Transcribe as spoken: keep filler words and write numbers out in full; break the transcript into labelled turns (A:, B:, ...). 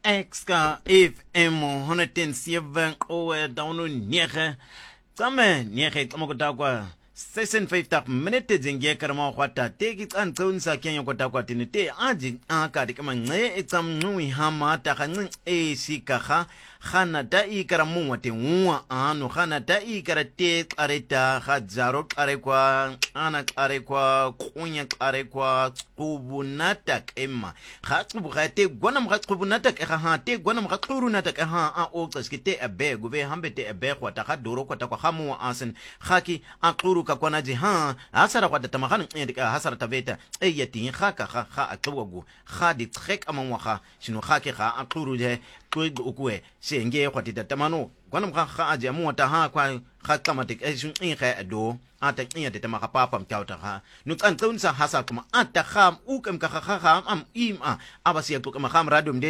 A: Exka F M honderd zeven owe downu nege. Tsame nege tsamokota kwa sesenfifty minute zingie karama kwata teki tsantsonsa kenya kota kwa tinite aji akadi kama nge etsamnui hama takanng e sikaha khana ta ikaramu wate nwa ano khana ta ikarate qareta khadzaro qare kwa ana qare kwa kunya qare kwa qubunatak emma khatsubu khate gwana mkhatsubunatak ha ha te gwana mkhatsurunatak ha a o tsaskite abe gube hambete abe kwata khadoro kwata kwa khamu asen khaki aquru ka kwanaji ha asara kwata tamakhan ndika hasara taveta eyati khaka kha kha aqwagu khadi trek amamwa shino khaki kha aquru je ukwe senge kwatita tamano kwana mkha kha aje muta ha kwa kha kamatik esun inge do ata nyate tamaka papa mtauta ha nutsantsonsa hasa kuma ata kham ukam kha kha kha am im a abasiya to kama kham radio